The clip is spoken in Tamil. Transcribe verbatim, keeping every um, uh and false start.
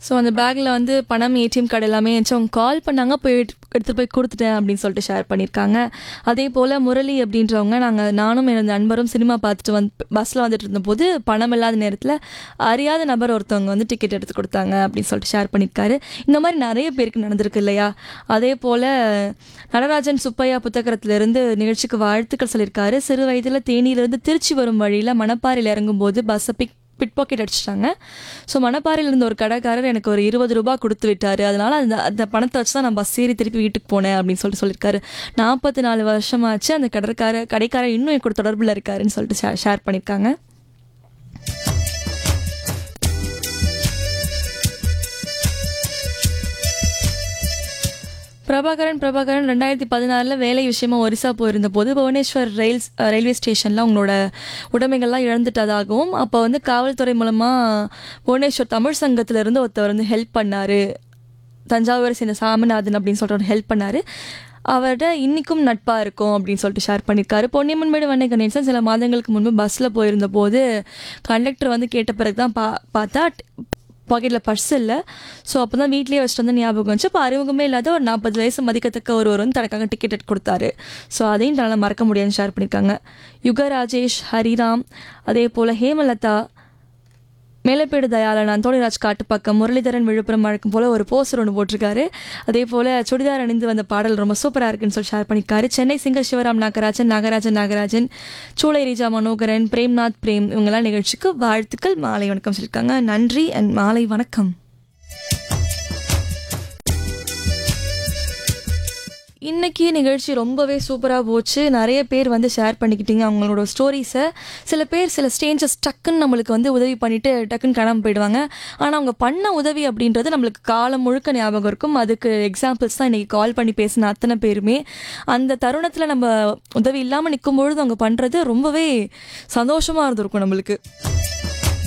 ஸோ அந்த பேக்கில் வந்து பணம், ஏடிஎம் கார்டு எல்லாமே இருந்துச்சு. அவங்க கால் பண்ணாங்க, போய் எடுத்துகிட்டு போய் கொடுத்துட்டேன் அப்படின்னு சொல்லிட்டு ஷேர் பண்ணியிருக்காங்க. அதே போல் முரளி அப்படின்றவங்க, நாங்கள் நானும் எனது நண்பரும் சினிமா பார்த்துட்டு வந்து பஸ்ஸில் வந்துட்டு இருந்தபோது பணம் இல்லாத நேரத்தில் அறியாத நபர் ஒருத்தவங்க வந்து டிக்கெட் எடுத்து கொடுத்தாங்க அப்படின்னு சொல்லிட்டு ஷேர் பண்ணியிருக்காரு. இந்த மாதிரி நிறைய பேருக்கு நடந்திருக்கு இல்லையா? அதே போல் நடராஜன் சுப்பையா புத்தகத்திலிருந்து நிகழ்ச்சிக்கு வாழ்த்துக்கள் சொல்லியிருக்காரு. சிறு வயதில் தேனியிலிருந்து திருச்சி வரும் வழியில் மணப்பாறையில் இறங்கும்போது பஸ்ஸை பிக் பிட் பாக்கெட் அடிச்சிட்டாங்க. ஸோ மணப்பாறையில் இருந்த ஒரு கடைக்காரர் எனக்கு ஒரு இருபது ரூபா கொடுத்து விட்டார். அதனால் அந்த அந்த பணத்தை வச்சு தான் நான் பஸ் ஏறி திருப்பி வீட்டுக்கு போனேன் அப்படின்னு சொல்லிட்டு சொல்லியிருக்காரு. நாற்பத்தி நாலு வருஷமாச்சு அந்த கடைக்கார கடைக்காரர் இன்னும் என் கூட தொடர்பில் இருக்காருன்னு சொல்லிட்டு ஷே ஷேர் பண்ணியிருக்காங்க. பிரபாகரன் பிரபாகரன் ரெண்டாயிரத்தி பதினாறில் வேலை விஷயமா ஒரிசா போயிருந்த போது புவனேஸ்வர் ரயில்ஸ் ரயில்வே ஸ்டேஷனில் அவங்களோட உடைமைகள்லாம் இழந்துட்டதாகவும், அப்போ வந்து காவல்துறை மூலமாக புவனேஸ்வர் தமிழ் சங்கத்திலேருந்து ஒருத்தவர் வந்து ஹெல்ப் பண்ணார். தஞ்சாவூரை சேர்ந்த சாமிநாதன் அப்படின்னு சொல்லிட்டு ஒரு ஹெல்ப் பண்ணார். அவர்கிட்ட இன்றைக்கும் நட்பாக இருக்கும் அப்படின்னு சொல்லிட்டு ஷேர் பண்ணியிருக்காரு. பொன்னியம்மன்மேடு வண்ணை கணேசன் சில மாதங்களுக்கு முன்பு பஸ்ஸில் போயிருந்த போது கண்டக்டர் வந்து கேட்ட பிறகு தான் பா பார்த்தா பாக்கெட்டில் பர்ஸ் இல்லை. ஸோ அப்போ தான் வீட்லேயே வச்சுட்டு வந்து ஞாபகம் வந்துச்சு. இப்போ அறிமுகமே இல்லாத ஒரு நாற்பது வயசு மதிக்கத்தக்க ஒருவர் வந்து தனக்காக டிக்கெட் எடுத்து கொடுத்தாரு. ஸோ அதையும் தன்னால் மறக்க முடியாதுன்னு ஷேர் பண்ணியிருக்காங்க. யுகராஜேஷ், ஹரிராம், அதே போல் ஹேமலதா, மேலப்பேடு தயாளன், அந்தோணிராஜ் காட்டுப்பக்கம், முரளிதரன் விழுப்புரம் வழக்கம் போல் ஒரு போஸ்டர் ஒன்று போட்டிருக்காரு. அதே போல் சுடிதார் அணிந்து வந்த பாடல் ரொம்ப சூப்பராக இருக்குன்னு சொல்லி ஷேர் பண்ணியிருக்காரு. சென்னை சிங்கர் சிவராம் நாகராஜன், நாகராஜன் நாகராஜன், சூளை ரீஜா மனோகரன், பிரேம்நாத் பிரேம் இவங்கெல்லாம் நிகழ்ச்சிக்கு வாழ்த்துக்கள், மாலை வணக்கம் சொல்லியிருக்காங்க. நன்றி அண்ட் மாலை வணக்கம். இன்றைக்கி நிகழ்ச்சி ரொம்பவே சூப்பராக போச்சு. நிறைய பேர் வந்து ஷேர் பண்ணிக்கிட்டீங்க அவங்களோட ஸ்டோரிஸை. சில பேர் சில ஸ்டேஞ்சஸ் டக்குன்னு நம்மளுக்கு வந்து உதவி பண்ணிவிட்டு டக்குன்னு காணாமல் போயிடுவாங்க. ஆனால் அவங்க பண்ண உதவி அப்படின்றது நம்மளுக்கு காலம் முழுக்க ஞாபகம் இருக்கும். அதுக்கு எக்ஸாம்பிள்ஸ் தான் இன்றைக்கி கால் பண்ணி பேசின அத்தனை பேருமே. அந்த தருணத்தில் நம்ம உதவி இல்லாமல் நிற்கும் பொழுது அவங்க பண்ணுறது ரொம்பவே சந்தோஷமாக இருந்திருக்கும் நம்மளுக்கு.